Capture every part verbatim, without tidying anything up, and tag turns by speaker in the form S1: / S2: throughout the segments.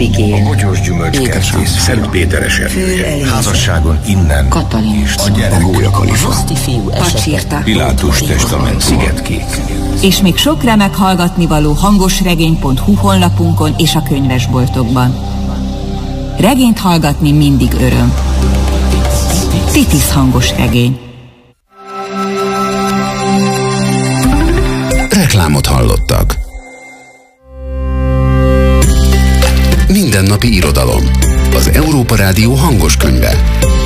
S1: Abigail,
S2: a bogyós gyümölcskertész, Szentpéteres erője, házasságon innen,
S1: Katalin,
S2: és a gyerek,
S3: a Gólya Kalifa,
S1: Roszti fiú Pacsirta,
S2: Pilátus testament, Szigetkék.
S4: És még sok remek hallgatnivaló hangosregény pont hu honlapunkon és a könyvesboltokban. Regényt hallgatni mindig öröm. Titis hangos regény.
S3: Reklámot hallottak. Mindennapi irodalom. Az Európa Rádió hangos könyve.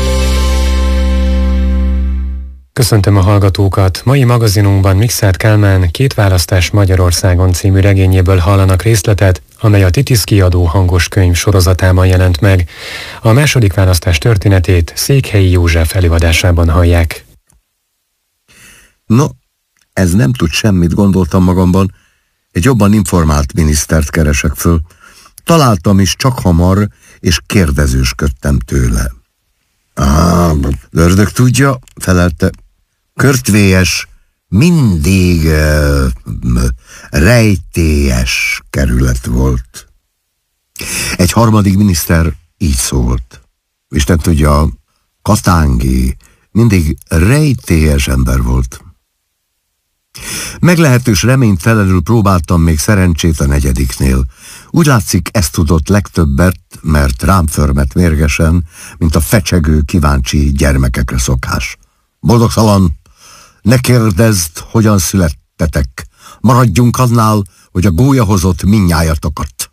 S5: Köszöntöm a hallgatókat! Mai magazinunkban Mikszáth Kálmán Két választás Magyarországon című regényéből hallanak részletet, amely a Titis kiadó hangos könyv sorozatában jelent meg. A második választás történetét Székhelyi József előadásában hallják.
S6: No, ez nem tud semmit, gondoltam magamban. Egy jobban informált minisztert keresek föl. Találtam is csak hamar, és kérdezősködtem tőle. Á, ördög tudja, felelte. Körtvélyes, mindig uh, rejtélyes kerület volt. Egy harmadik miniszter így szólt. Isten tudja, Katángi mindig rejtélyes ember volt. Meglehetős reménytelenül próbáltam még szerencsét a negyediknél. Úgy látszik, ezt tudott legtöbbet, mert rám förmet mérgesen, mint a fecsegő, kíváncsi gyermekekre szokás. Boldogtalan, ne kérdezd, hogyan születtetek. Maradjunk annál, hogy a gólya hozott mindnyájatokat.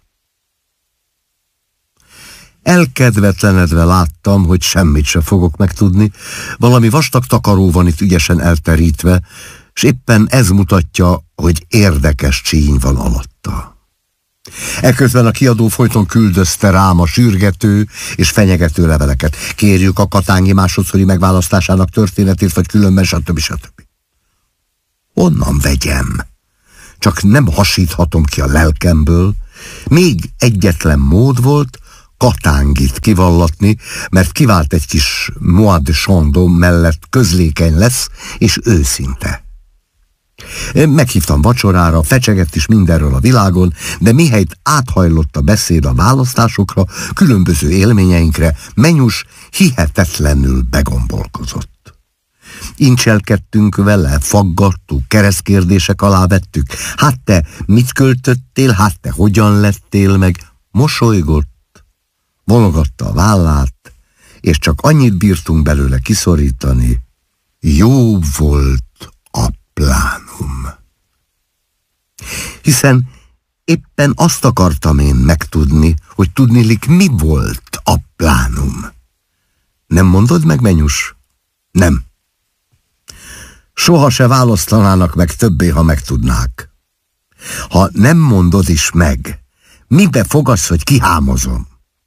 S6: Elkedvetlenedve láttam, hogy semmit se fogok megtudni. Valami vastag takaró van itt ügyesen elterítve, és éppen ez mutatja, hogy érdekes csíny van alatta. Ekközben a kiadó folyton küldözte rám a sürgető és fenyegető leveleket. Kérjük a Katángi másodszori megválasztásának történetét, vagy különben stb. stb. Honnan vegyem? Csak nem hasíthatom ki a lelkemből. Még egyetlen mód volt Katángit kivallatni, mert kivált egy kis Moi de Chandon mellett közlékeny lesz, és őszinte. Meghívtam vacsorára, fecsegett is mindenről a világon, de mihelyt áthajlott a beszéd a választásokra, különböző élményeinkre, Menyus hihetetlenül begombolkozott. Incselkedtünk vele, faggattuk, keresztkérdések alá vettük. Hát te mit költöttél, hát te hogyan lettél meg? Mosolygott, vonogatta a vállát, és csak annyit bírtunk belőle kiszorítani. Jó volt a plánum. Hiszen éppen azt akartam én megtudni, hogy tudnilik, mi volt a plánum. Nem mondod meg, Menyus? Nem. Soha se választanának meg többé, ha megtudnák. Ha nem mondod is meg, mibe fogadsz, hogy kihámozom?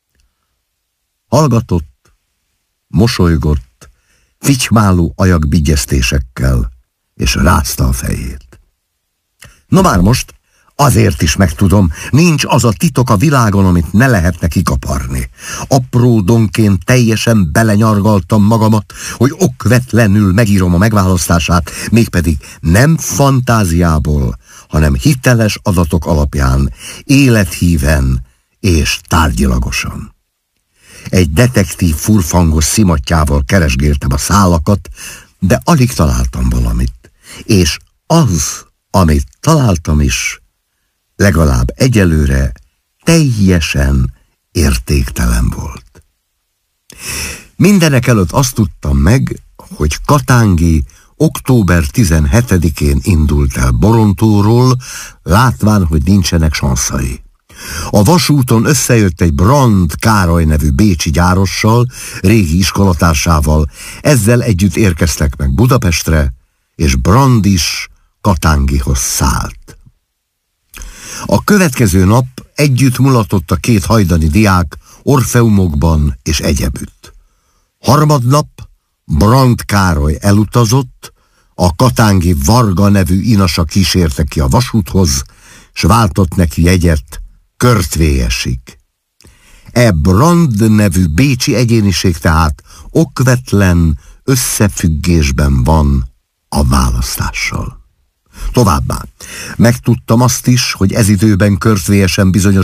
S6: Hallgatott, mosolygott, ficsimáló ajakbigyeztésekkel, és rázta a fejét. No már most, azért is megtudom, nincs az a titok a világon, amit ne lehetne kikaparni. Apródonként teljesen belenyargaltam magamat, hogy okvetlenül megírom a megválasztását, mégpedig nem fantáziából, hanem hiteles adatok alapján, élethíven és tárgyilagosan. Egy detektív furfangos szimattyával keresgéltem a szálakat, de alig találtam valamit. És az, amit találtam is, legalább egyelőre teljesen értéktelen volt. Mindenek előtt azt tudtam meg, hogy Katángi október tizenhetedikén indult el Borontóról, látván, hogy nincsenek sanszai. A vasúton összejött egy Brand Károly nevű bécsi gyárossal, régi iskolatársával, ezzel együtt érkeztek meg Budapestre, és Brand is Katángihoz szállt. A következő nap együtt mulatott a két hajdani diák Orfeumokban és egyebütt. Harmadnap Brand Károly elutazott, a Katángi Varga nevű inasa kísérte ki a vasúthoz, s váltott neki jegyet Körtvélyesig. E Brand nevű bécsi egyéniség tehát okvetlen összefüggésben van a választással. Továbbá megtudtam azt is, hogy ez időben Körtvélyesen bizonyos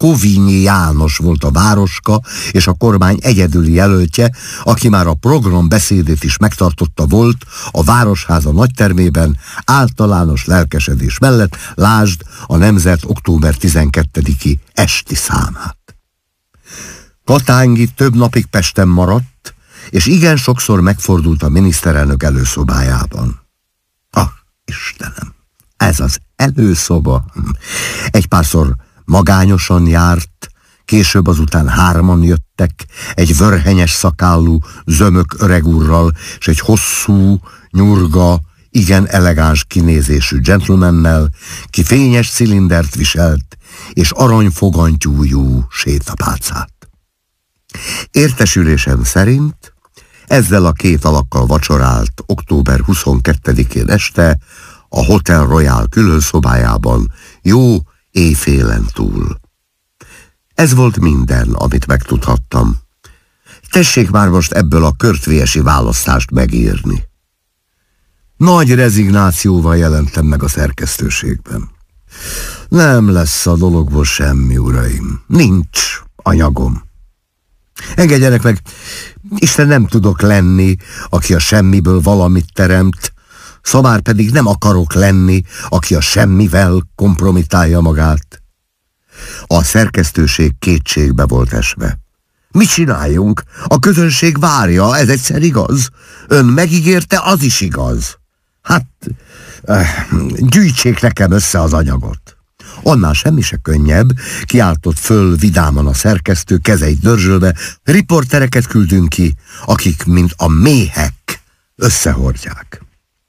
S6: Kovínyi János volt a városka és a kormány egyedüli jelöltje, aki már a program beszédét is megtartotta volt a Városháza nagytermében általános lelkesedés mellett, lásd a Nemzet október tizenkettediki esti számát. Katángi több napig Pesten maradt, és igen sokszor megfordult a miniszterelnök előszobájában. Ah, Istenem, ez az előszoba. Egy párszor magányosan járt, később azután hárman jöttek, egy vörhenyes szakállú, zömök öregúrral, és egy hosszú, nyurga, igen elegáns kinézésű gentlemannel, ki fényes cilindert viselt, és aranyfogantyújú sétapálcát. Értesülésem szerint ezzel a két alakkal vacsorált október huszonkettedikén este a Hotel Royal különszobájában jó éjfélen túl. Ez volt minden, amit megtudhattam. Tessék már most ebből a körtvélyesi választást megírni. Nagy rezignációval jelentem meg a szerkesztőségben. Nem lesz a dologból semmi, uraim. Nincs anyagom. Engedjenek meg, Isten, nem tudok lenni, aki a semmiből valamit teremt, szamár pedig nem akarok lenni, aki a semmivel kompromitálja magát. A szerkesztőség kétségbe volt esve. Mit csináljunk? A közönség várja, ez egyszer igaz. Ön megígérte, az is igaz. Hát, gyűjtsék nekem össze az anyagot. Annál semmi se könnyebb, kiáltott föl vidáman a szerkesztő, kezeit dörzsölve. Riportereket küldünk ki, akik, mint a méhek, összehordják.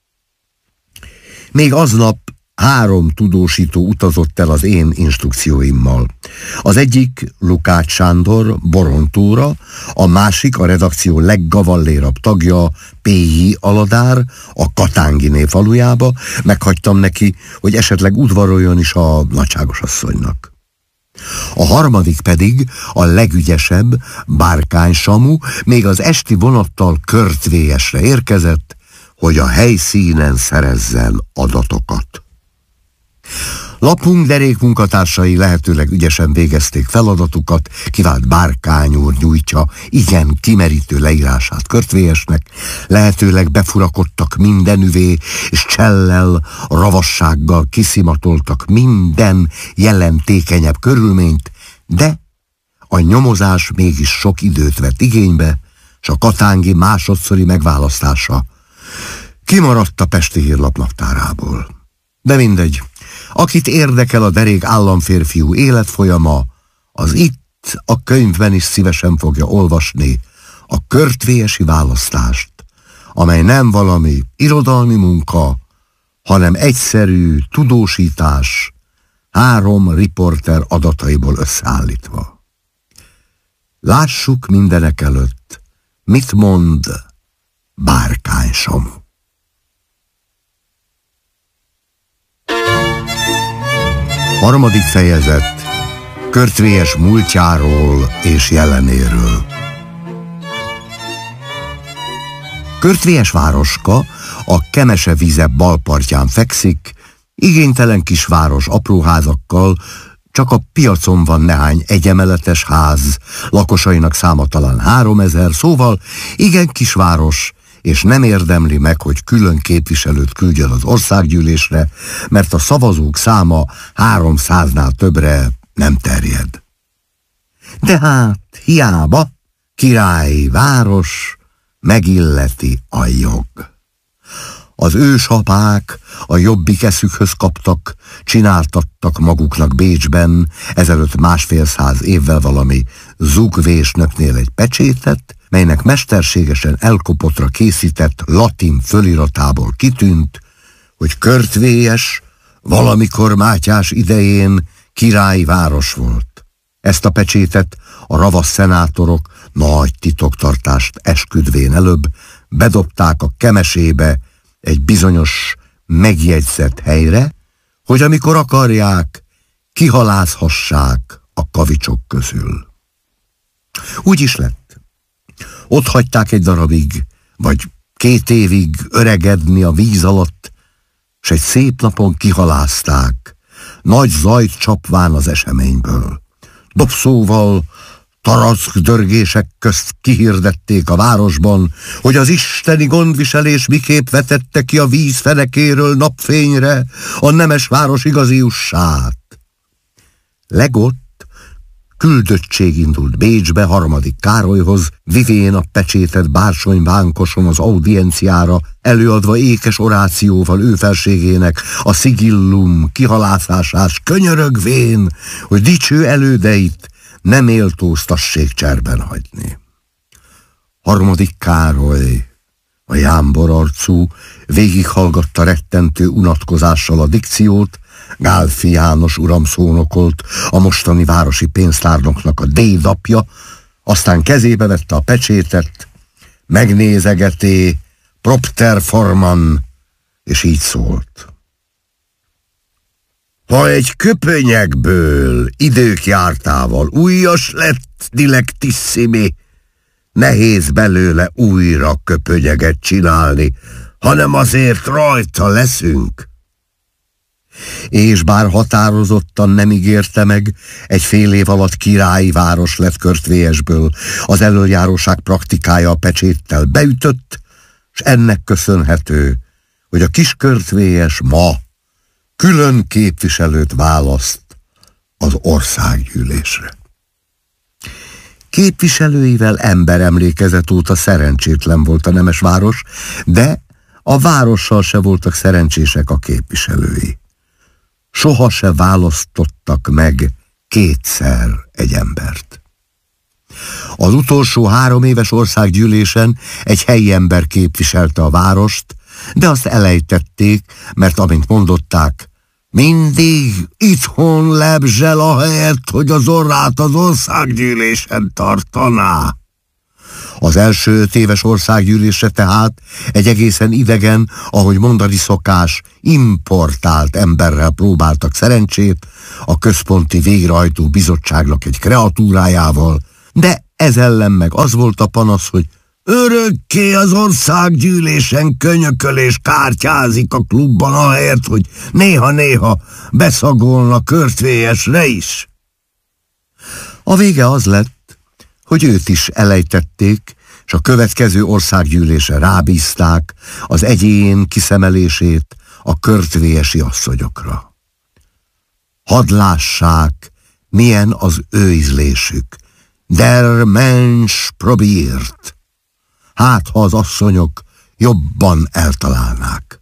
S6: Még aznap három tudósító utazott el az én instrukcióimmal. Az egyik Lukács Sándor Borontóra, a másik a redakció leggavallérabb tagja P J Aladár a Katánginé falujába. Meghagytam neki, hogy esetleg udvaroljon is a nagyságosasszonynak. A harmadik pedig a legügyesebb Bárkány Samu még az esti vonattal Körtvélyesre érkezett, hogy a helyszínen szerezzen adatokat. Lapunk derék munkatársai lehetőleg ügyesen végezték feladatukat, kivált Bárkány úr nyújtja igen kimerítő leírását Körtvélyesnek, lehetőleg befurakodtak mindenüvé, és csellel, ravassággal kiszimatoltak minden jelentékenyebb körülményt, de a nyomozás mégis sok időt vett igénybe, s a katángi másodszori megválasztása kimaradt a Pesti Hírlap naptárából. De mindegy, akit érdekel a derék államférfiú életfolyama, az itt a könyvben is szívesen fogja olvasni a körtvélyesi választást, amely nem valami irodalmi munka, hanem egyszerű tudósítás, három riporter adataiból összeállítva. Lássuk mindenek előtt, mit mond Bárkány Samu. Harmadik fejezet, Körtvélyes múltjáról és jelenéről. Körtvélyes városka a Kemese vize balpartján fekszik, igénytelen kisváros apróházakkal, csak a piacon van nehány egyemeletes ház, lakosainak száma talán háromezer, szóval igen kisváros, és nem érdemli meg, hogy külön képviselőt küldjön az országgyűlésre, mert a szavazók száma háromszáznál többre nem terjed. De hát hiába, királyi város megilleti a jog. Az ősapák a jobbik eszükhöz kaptak, csináltattak maguknak Bécsben ezelőtt másfél száz évvel valami zugvésnöknél egy pecsétet, melynek mesterségesen elkopottra készített latin föliratából kitűnt, hogy Körtvélyes valamikor Mátyás idején királyi város volt. Ezt a pecsétet a ravasz szenátorok nagy titoktartást esküdvén előbb bedobták a Kemesébe egy bizonyos megjegyzett helyre, hogy amikor akarják, kihalászhassák a kavicsok közül. Úgy is lett. Ott hagyták egy darabig, vagy két évig öregedni a víz alatt, s egy szép napon kihalázták, nagy zajt csapván az eseményből. Dobszóval, tarack dörgések közt kihirdették a városban, hogy az isteni gondviselés miképp vetette ki a víz fenekéről napfényre a Nemesváros igazi jussát. Legott küldöttség indult Bécsbe harmadik Károlyhoz, vivén a pecsétet bársony bánkoson az audienciára, előadva ékes orációval ő felségének a szigillum kihalászásás, könyörögvén, hogy dicső elődeit nem méltóztassék cserben hagyni. Harmadik Károly, a jámbor arcú, végighallgatta rettentő unatkozással a dikciót, Gálfi János uram szónokolt, a mostani városi pénztárnoknak a dédapja, aztán kezébe vette a pecsétet, megnézegeté, propter forman, és így szólt. Ha egy köpönyegből idők jártával újas lett dilectissimi, nehéz belőle újra köpönyeget csinálni, hanem azért rajta leszünk. És bár határozottan nem ígérte meg, egy fél év alatt királyi város lett Körtvélyesből, az elöljáróság praktikája a pecséttel beütött, s ennek köszönhető, hogy a kis Körtvélyes ma külön képviselőt választ az országgyűlésre. Képviselőivel emberemlékezet óta szerencsétlen volt a Nemesváros, de a várossal se voltak szerencsések a képviselői. Soha se választottak meg kétszer egy embert. Az utolsó három éves országgyűlésen egy helyi ember képviselte a várost, de azt elejtették, mert amint mondották, mindig itthon lebzsel ahelyett, hogy az orrát az országgyűlésen tartaná. Az első öt éves országgyűlésre tehát egy egészen idegen, ahogy mondani szokás, importált emberrel próbáltak szerencsét, a központi végrehajtó bizottságnak egy kreatúrájával, de ez ellen meg az volt a panasz, hogy örökké az országgyűlésen könyököl és kártyázik a klubban ahelyett, hogy néha-néha beszagolna Körtvélyesre is. A vége az lett, hogy őt is elejtették, és a következő országgyűlésre rábízták az egyén kiszemelését a körtvélyesi asszonyokra. Hadd lássák, milyen az ő ízlésük. Der Mensch probiert. Hát, ha az asszonyok jobban eltalálnák.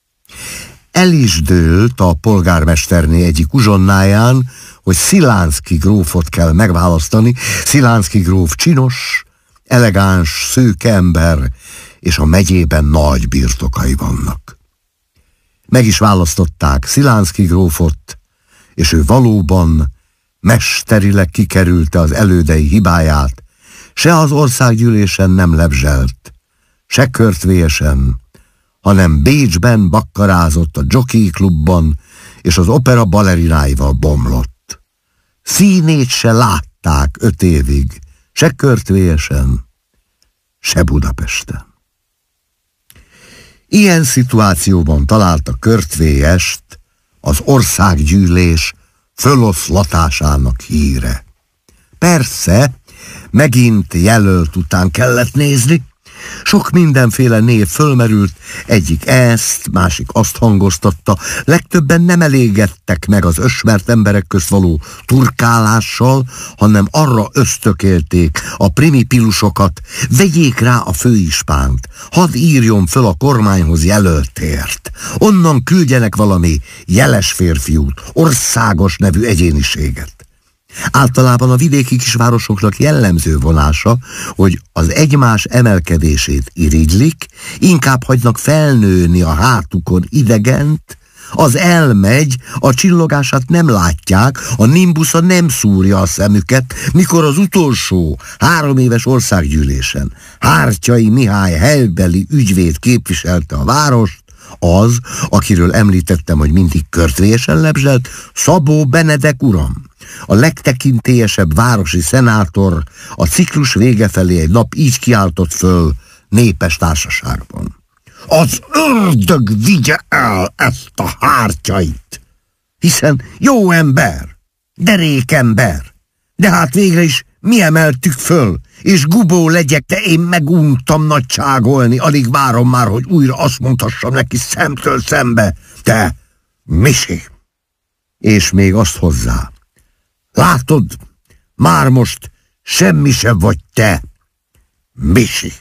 S6: El is dőlt a polgármesterné egyik uzsonnáján, hogy Szilánsky grófot kell megválasztani. Szilánsky gróf csinos, elegáns, szőke ember, és a megyében nagy birtokai vannak. Meg is választották Szilánsky grófot, és ő valóban mesterileg kikerülte az elődei hibáját, se az országgyűlésen nem lebzselt, se Körtvélyesen, hanem Bécsben bakkarázott a Jockey klubban, és az opera balerináival bomlott. Színét se látták öt évig, se Körtvélyesen, se Budapesten. Ilyen szituációban találta Körtvélyest az országgyűlés föloszlatásának híre. Persze, megint jelölt után kellett nézni, sok mindenféle név fölmerült, egyik ezt, másik azt hangoztatta, legtöbben nem elégedtek meg az ösmert emberek közt való turkálással, hanem arra ösztökélték a primipilusokat, vegyék rá a főispánt, hadd írjon föl a kormányhoz jelöltért, onnan küldjenek valami jeles férfiút, országos nevű egyéniséget. Általában a vidéki kisvárosoknak jellemző vonása, hogy az egymás emelkedését irigylik, inkább hagynak felnőni a hátukon idegent, az elmegy, a csillogását nem látják, a nimbusza nem szúrja a szemüket, mikor az utolsó három éves országgyűlésen Hártyai Mihály helybeli ügyvéd képviselte a várost, az, akiről említettem, hogy mindig Körtvélyesen lebzselt, Szabó Benedek uram. A legtekintélyesebb városi szenátor a ciklus vége felé egy nap így kiáltott föl népes társaságban. Az ördög vigye el ezt a Hártyait, hiszen jó ember, derék ember, De hát végre is mi emeltük föl, és gubó legyek, de én meguntam nagyságolni, alig várom már, hogy újra azt mondhassam neki szemtől szembe. Te, Misi! És még azt hozzá. Látod, már most semmi sem vagy te, Misi.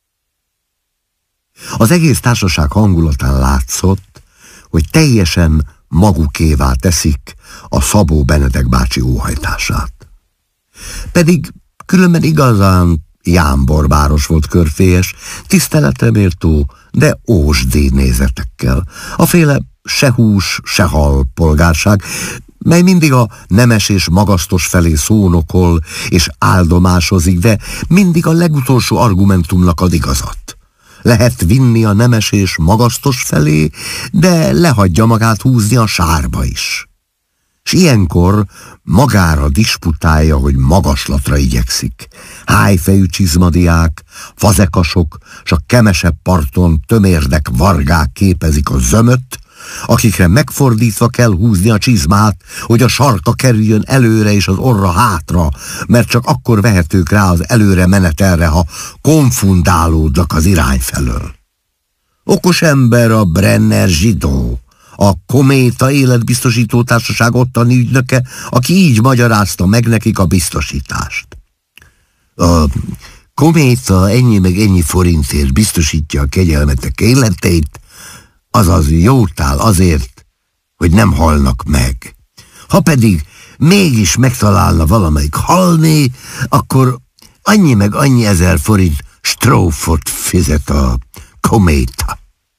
S6: Az egész társaság hangulatán látszott, hogy teljesen magukévá teszik a Szabó Benedek bácsi óhajtását. Pedig különben igazán jámborbáros volt Körtvélyes, tiszteletre méltó, de ósdi nézetekkel. A féle se hús, se hal polgárság, mely mindig a nemes és magasztos felé szónokol és áldomásozik, de mindig a legutolsó argumentumnak ad igazat. Lehet vinni a nemes és magasztos felé, de lehagyja magát húzni a sárba is. S ilyenkor magára disputálja, hogy magaslatra igyekszik. Hájfejű csizmadiák, fazekasok, s a kemesebb parton tömérdek vargák képezik a zömöt, akikre megfordítva kell húzni a csizmát, hogy a sarka kerüljön előre és az orra hátra, mert csak akkor vehetők rá az előre menetelre, ha konfundálódnak az irány felől. Okos ember a Brenner zsidó, a Kométa életbiztosító társaság ottani ügynöke, aki így magyarázta meg nekik a biztosítást. A Kométa ennyi meg ennyi forintért biztosítja a kegyelmetek életeit, azaz jótál azért, hogy nem halnak meg. Ha pedig mégis megtalálna valamelyik halni, akkor annyi meg annyi ezer forint strófot fizet a Kométa.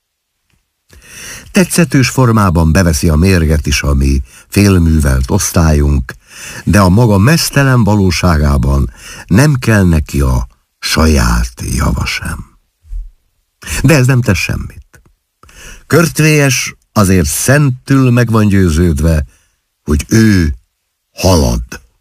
S6: Tetszetős formában beveszi a mérget is a mi félművelt osztályunk, de a maga meztelen valóságában nem kell neki a saját java sem. De ez nem tesz semmit. Körtvélyes azért szentül meg van győződve, hogy ő halad.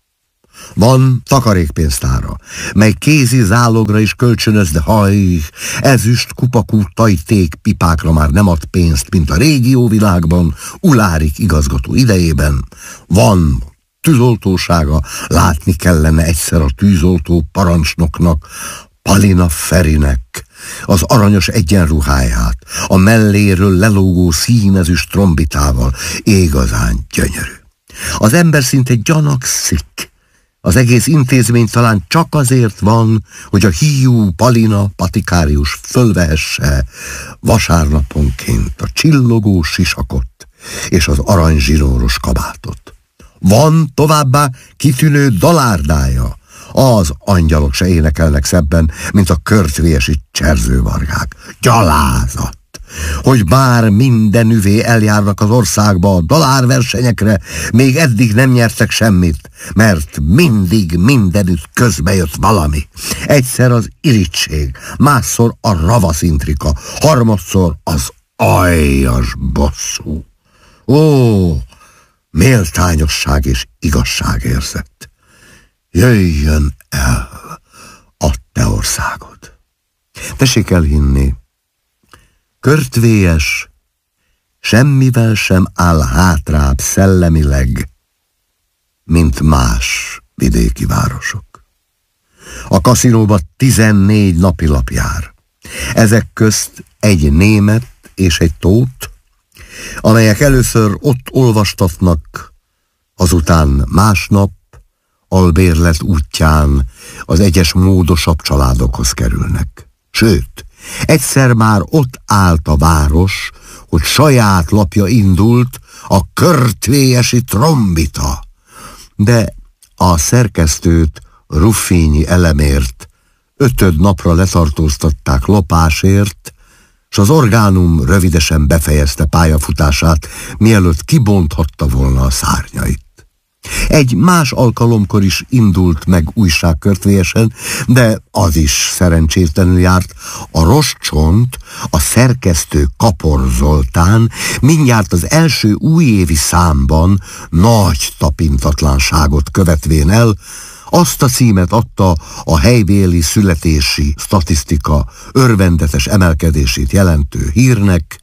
S6: Van takarékpénztára, mely kézi zálogra is kölcsönöz, de haj, ezüst, kupakú, tajték, pipákra már nem ad pénzt, mint a régió világban, Ulárik igazgató idejében. Van tűzoltósága, látni kellene egyszer a tűzoltó parancsnoknak, Palina Ferinek, az aranyos egyenruháját, a melléről lelógó színezüst trombitával, igazán gyönyörű. Az ember szinte gyanakszik. Az egész intézmény talán csak azért van, hogy a hiú Palina patikárius fölvehesse vasárnaponként a csillogó sisakot és az aranyzsinóros kabátot. Van továbbá kitűnő dalárdája. Az angyalok se énekelnek szebben, mint a körtvélyesi cserzővargák. Gyalázat! Hogy bár mindenüvé eljárnak az országba a dalárversenyekre, még eddig nem nyertek semmit, mert mindig mindenütt közbejött valami. Egyszer az irigység, másszor a ravaszintrika, harmadszor az aljas bosszú. Ó, méltányosság és igazságérzet! Jöjjön el a te országod. Tessék elhinni, Körtvélyes semmivel sem áll hátrább szellemileg, mint más vidéki városok. A kaszinóba tizennégy napilap jár. Ezek közt egy német és egy tót, amelyek először ott olvastatnak, azután másnap albérlet útján az egyes módosabb családokhoz kerülnek. Sőt, egyszer már ott állt a város, hogy saját lapja indult, a körtvélyesi trombita. De a szerkesztőt Ruffényi Elemért ötöd napra letartóztatták lopásért, s az orgánum rövidesen befejezte pályafutását, mielőtt kibonthatta volna a szárnyait. Egy más alkalomkor is indult meg újság Körtvélyesen, de az is szerencsétlenül járt. A Roscsont, a szerkesztő Kapor Zoltán mindjárt az első újévi számban nagy tapintatlanságot követvén el, azt a címet adta a helybéli születési statisztika örvendetes emelkedését jelentő hírnek: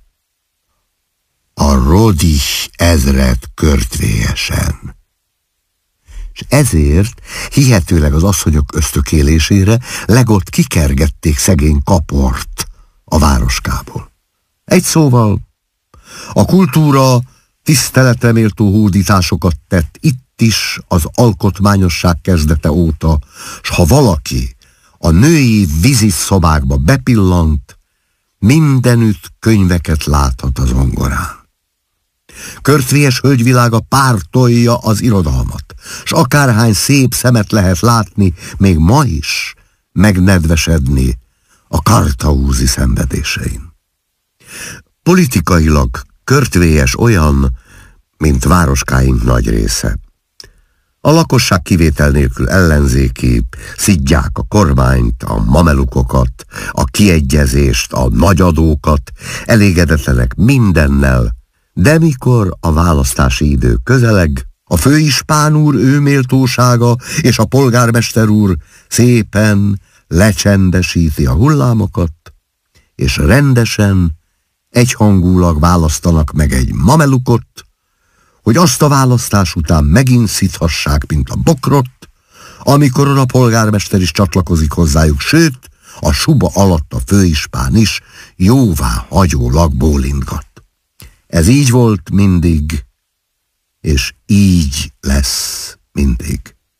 S6: a Rodich ezred Körtvélyesen. és ezért hihetőleg az asszonyok ösztökélésére legott kikergették szegény Kaport a városkából. Egy szóval, a kultúra tiszteletre méltó hódításokat tett itt is az alkotmányosság kezdete óta, s ha valaki a női víziszobákba bepillant, mindenütt könyveket láthat az zongorán. Körtvélyes hölgyvilága pártolja az irodalmat, s akárhány szép szemet lehet látni, még ma is megnedvesedni a kartaúzi szenvedésein. Politikailag Körtvélyes olyan, mint városkáink nagy része. A lakosság kivétel nélkül ellenzéki, szidják a kormányt, a mamelukokat, a kiegyezést, a nagyadókat, elégedetlenek mindennel, de mikor a választási idő közeleg, a főispán úr ő méltósága és a polgármester úr szépen lecsendesíti a hullámokat, és rendesen, egyhangulag választanak meg egy mamelukot, hogy azt a választás után megint szíthassák, mint a bokrot, amikor a polgármester is csatlakozik hozzájuk, sőt, a suba alatt a főispán is jóvá hagyólag bólintgat. Ez így volt mindig, és így lesz mindig.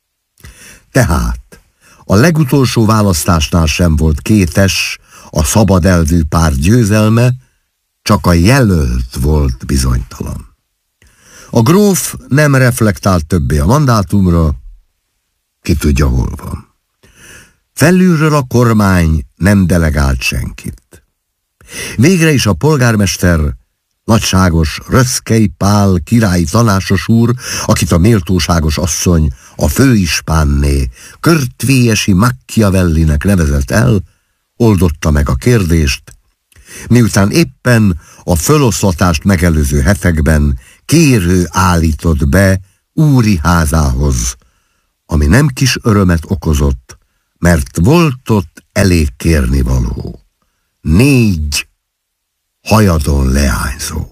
S6: Tehát a legutolsó választásnál sem volt kétes a szabad elvű párt győzelme, csak a jelölt volt bizonytalan. A gróf nem reflektált többé a mandátumra, ki tudja, hol van. Felülről a kormány nem delegált senkit. Végre is a polgármester, nagyságos Röszkei Pál királyi tanácsos úr, akit a méltóságos asszony a főispánné Körtvélyesi Machiavellinek nevezett el, oldotta meg a kérdést, miután éppen a föloszlatást megelőző hetekben kérő állított be úri házához, ami nem kis örömet okozott, mert volt ott elég kérnivaló. Négy hajadon leányzó.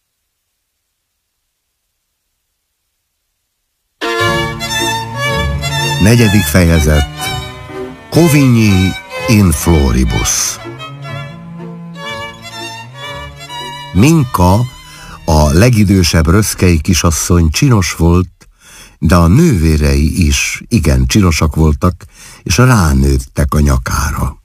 S6: Negyedik fejezet. Coligny in floribus. Minka, a legidősebb röszkei kisasszony csinos volt, de a nővérei is igen csinosak voltak, és ránőttek a nyakára.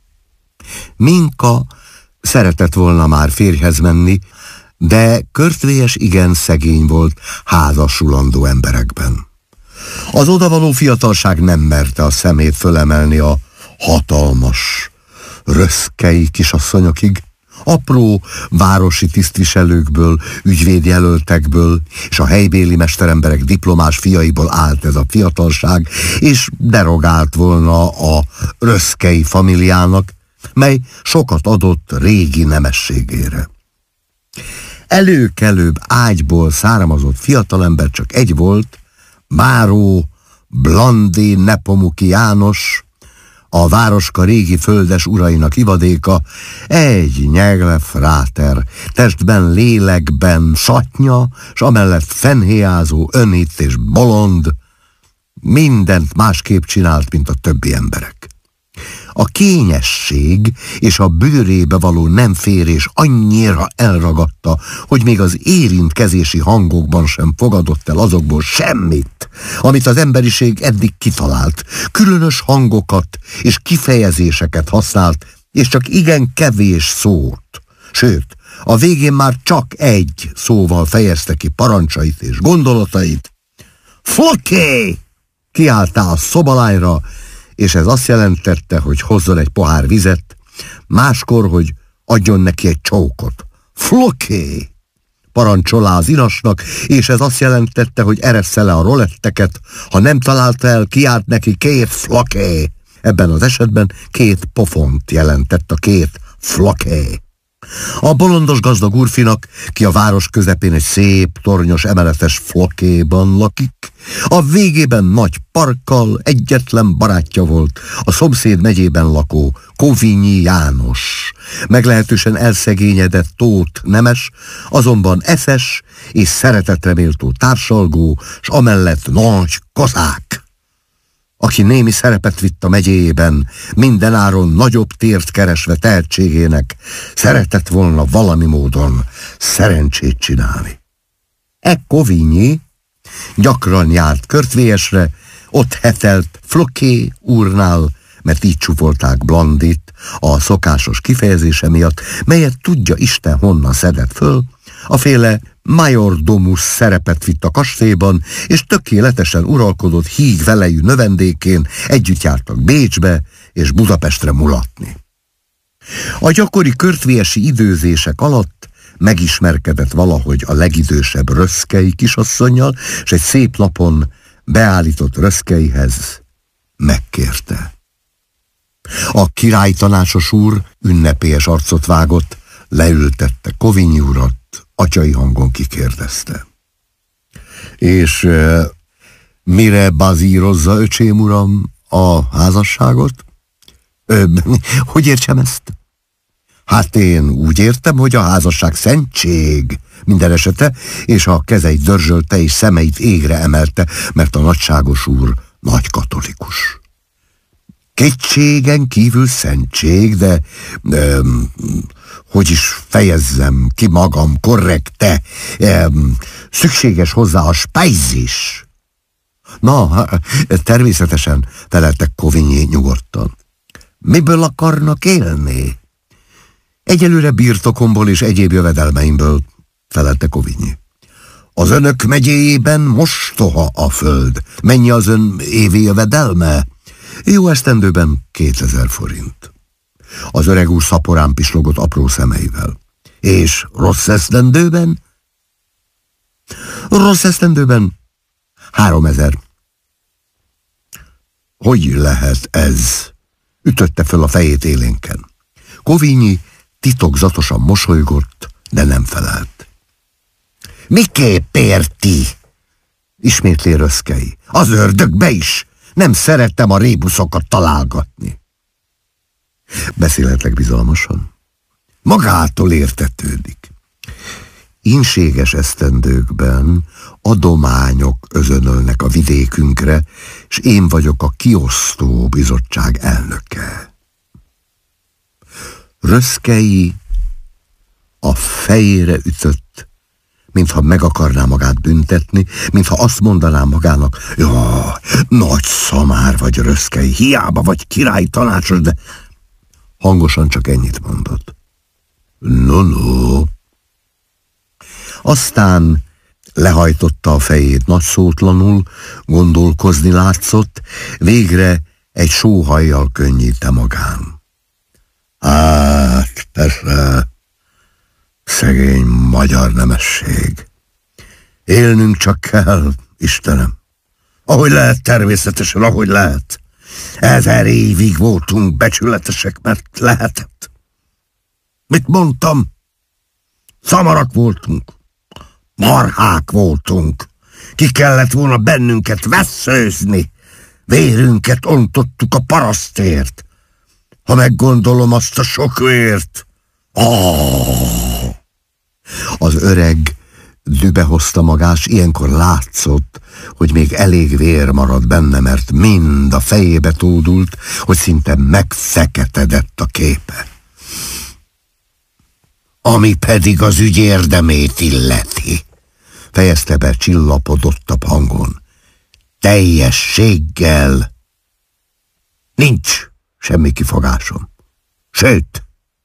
S6: Minka szeretett volna már férjhez menni, de Körtvélyes igen szegény volt házasulandó emberekben. Az odavaló fiatalság nem merte a szemét fölemelni a hatalmas röszkei kisasszonyokig. Apró városi tisztviselőkből, ügyvédjelöltekből és a helybéli mesteremberek diplomás fiaiból állt ez a fiatalság, és derogált volna a röszkei familiának, mely sokat adott régi nemességére. Előkelőbb ágyból származott fiatalember csak egy volt, báró Blandi Nepomuki János, a városka régi földes urainak ivadéka, egy nyegle fráter, testben, lélekben satnya, s amellett fenhéjázó, önít és bolond, mindent másképp csinált, mint a többi emberek. A kényesség és a bőrébe való nem férés annyira elragadta, hogy még az érintkezési hangokban sem fogadott el azokból semmit, amit az emberiség eddig kitalált. Különös hangokat és kifejezéseket használt, és csak igen kevés szót. Sőt, a végén már csak egy szóval fejezte ki parancsait és gondolatait. Floké! Kiáltál a szobalányra, és ez azt jelentette, hogy hozzon egy pohár vizet, máskor, hogy adjon neki egy csókot. Floké! Parancsolá az inasnak, és ez azt jelentette, hogy eresssze le a roletteket, ha nem találta el, kiált neki két floké. Ebben az esetben két pofont jelentett a két floké. A bolondos gazdag úrfinak, ki a város közepén egy szép, tornyos, emeletes flokéban lakik, a végében nagy parkkal egyetlen barátja volt, a szomszéd megyében lakó Coligny János. Meglehetősen elszegényedett Tóth nemes, azonban eszes és szeretetre méltó társalgó, s amellett nagy kozák. aki némi szerepet vitt a megyéjében, mindenáron nagyobb tért keresve tehetségének, szeretett volna valami módon szerencsét csinálni. E Covigney gyakran járt Körtvélyesre, ott hetelt Floquet úrnál, mert így csúfolták Blandit a szokásos kifejezése miatt, melyet tudja Isten honnan szedett föl, a féle majordomus szerepet vitt a kastélyban, és tökéletesen uralkodott híg velejű növendékén együtt jártak Bécsbe és Budapestre mulatni. A gyakori körtvélyesi időzések alatt megismerkedett valahogy a legidősebb Röszkei kisasszonnyal, és egy szép napon beállított Röszkeihez megkérte. A király tanácsos úr ünnepélyes arcot vágott, leültette Covigney urat, atyai hangon kikérdezte. És uh, mire bazírozza, öcsém uram, a házasságot? Ö, hogy értsem ezt? Hát én úgy értem, hogy a házasság szentség minden esetre, és a kezeit dörzsölte és szemeit égre emelte, mert a nagyságos úr nagy katolikus. Kétségen kívül szentség, de um, hogy is fejezzem ki magam korrekte, um, szükséges hozzá a spájzis. Na, természetesen feleltek Covigney nyugodtan. Miből akarnak élni? Egyelőre birtokomból és egyéb jövedelmeimből, felelte Covigney. Az önök megyéjében mostoha a föld. Mennyi az ön évi jövedelme? Jó esztendőben kétezer forint. Az öreg úr szaporán pislogott apró szemeivel. És rossz esztendőben? Rossz esztendőben háromezer. Hogy lehet ez? Ütötte föl a fejét élénken. Covigney titokzatosan mosolygott, de nem felelt. Miképp érti? Ismétli Röszkei. Az ördögbe is. Nem szerettem a rébuszokat találgatni. Beszélhetlek bizalmasan? Magától értetődik. Ínséges esztendőkben adományok özönölnek a vidékünkre, és én vagyok a kiosztó bizottság elnöke. Röszkei a fejére ütött, mintha meg akarná magát büntetni, mintha azt mondaná magának, jaj, nagy szamár vagy Röszkei, hiába vagy király tanácsos, de hangosan csak ennyit mondott. No, no. Aztán lehajtotta a fejét nagyszótlanul, gondolkozni látszott, végre egy sóhajjal könnyíte magán. Hát, persze, szegény magyar nemesség. Élnünk csak kell, Istenem. Ahogy lehet, természetesen, ahogy lehet. Ezer évig voltunk becsületesek, mert lehetett. Mit mondtam? Szamarak voltunk. Marhák voltunk. Ki kellett volna bennünket vesszőzni. Vérünket ontottuk a parasztért. Ha meggondolom azt a sok vért. Oh! Az öreg dübe hozta magát, s ilyenkor látszott, hogy még elég vér maradt benne, mert mind a fejébe tódult, hogy szinte megfeketedett a képe. Ami pedig az ügy érdemét illeti, fejezte be csillapodottabb hangon. Teljességgel nincs semmi kifogásom. Sőt,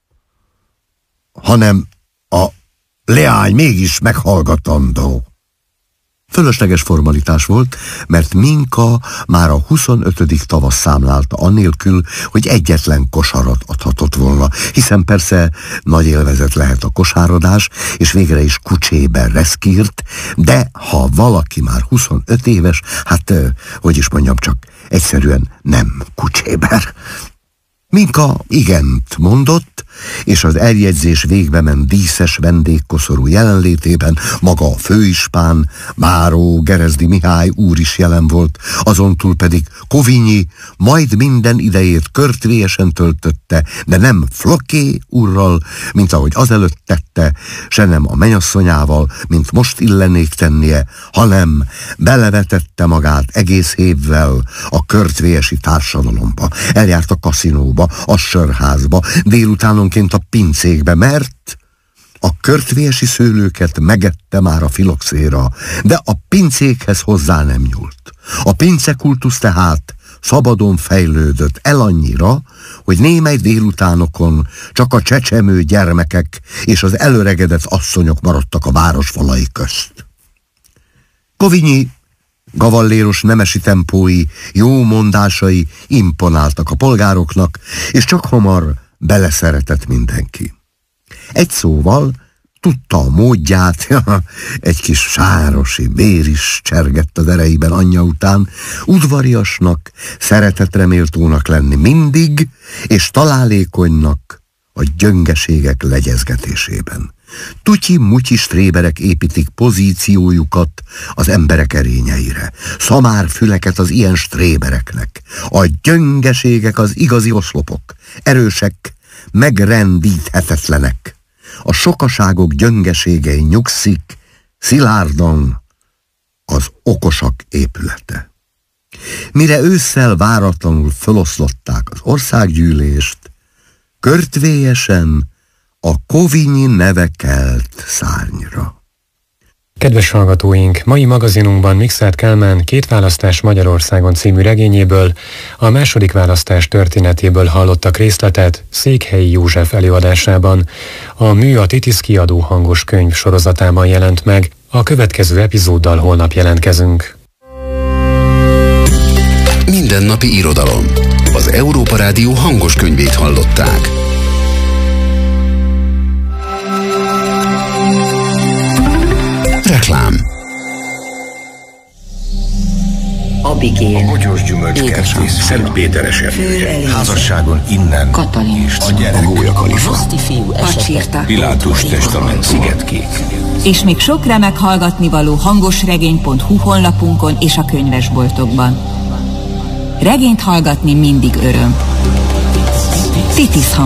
S6: hanem a leány mégis meghallgatandó. Fölösleges formalitás volt, mert Minka már a huszonötödik tavasz számlálta annélkül, hogy egyetlen kosarat adhatott volna, hiszen persze nagy élvezet lehet a kosárodás, és végre is kucsében reszkírt, de ha valaki már huszonöt éves, hát, hogy is mondjam, csak egyszerűen nem kucséber. Minka igent mondott, és az eljegyzés végbe ment díszes vendégkoszorú jelenlétében maga a főispán, Báró Gerezdi Mihály úr is jelen volt, azon túl pedig Kovinyi majd minden idejét körtvélyesen töltötte, de nem Floké úrral, mint ahogy azelőtt tette, se nem a mennyasszonyával, mint most illenék tennie, hanem belevetette magát egész évvel a körtvélyesi társadalomba. Eljárt a kaszinóba, a sörházba, délutánonként a pincékbe, mert a körtvélyesi szőlőket megette már a filoxéra, de a pincékhez hozzá nem nyúlt. A pincekultusz tehát szabadon fejlődött el annyira, hogy némely délutánokon csak a csecsemő gyermekek és az előregedett asszonyok maradtak a városfalai közt. Kovinyi gavalléros nemesi tempói, jó mondásai imponáltak a polgároknak, és csak hamar beleszeretett mindenki. Egy szóval tudta a módját, egy kis sárosi bér is csergett az ereiben anyja után, udvariasnak, szeretetreméltónak lenni mindig, és találékonynak a gyöngeségek legyezgetésében. Tutyi-mutyi stréberek építik pozíciójukat az emberek erényeire, szamárfüleket az ilyen strébereknek. A gyöngeségek az igazi oszlopok, erősek, megrendíthetetlenek. A sokaságok gyöngeségei nyugszik szilárdan az okosak épülete. Mire ősszel váratlanul feloszlották az országgyűlést, körtvélyesen a Kovinyi neve kelt szárnyra.
S5: Kedves hallgatóink, mai magazinunkban Mikszáth Kálmán Két választás Magyarországon című regényéből, a második választás történetéből hallottak részletet Székhelyi József előadásában. A Mű a Titisz kiadó hangos könyv sorozatában jelent meg, a következő epizóddal holnap jelentkezünk.
S3: Mindennapi irodalom. Az Európa Rádió hangos könyvét hallották. Reklám.
S2: Abigail. A bogyós gyümölcskert, Szent Péter eseménye. Házasságon innen.
S4: Katalin.
S2: És a gyerek.
S3: A Gólya Kalifa.
S4: Pacsirta.
S2: Pilátus testament. Szigetkék.
S4: És még sok remek hallgatnivaló hangosregény pont hu honlapunkon és a könyvesboltokban. Regényt hallgatni mindig öröm. Titisz hang.